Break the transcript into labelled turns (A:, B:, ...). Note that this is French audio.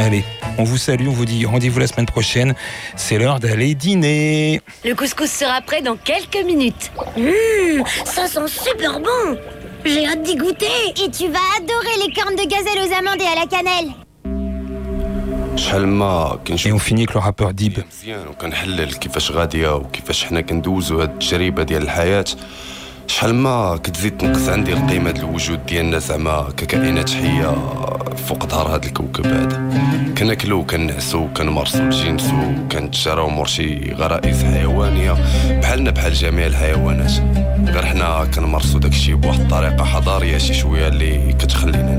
A: Allez, on vous salue, on vous dit rendez-vous la semaine prochaine. C'est l'heure d'aller dîner.
B: Le couscous sera prêt dans quelques minutes.
C: Ça sent super bon. J'ai hâte d'y goûter.
D: Et tu vas adorer les cornes de gazelle aux amandes et à la cannelle.
E: شحال ما
A: Et
E: كنشوف
A: on finit avec le rappeur Dib.
E: مزيان وكنحلل كيفاش غاديه وكيفاش حنا كندوزو هاد التجربه ديال الحياه شحال ما كتزيد تنقص عندي القيمه ديال الوجود ديالنا زعما ككائنات حيه فوق ظهر هاد الكوكب هذا كناكلو وكنعسو وكنمارسو الجنس وكنتشراو مور شي غرائز حيوانيه بحالنا بحال جميع الحيوانات غير حنا كنمارسو داكشي بواحد الطريقه حضاريه شي شويه اللي كتخلينا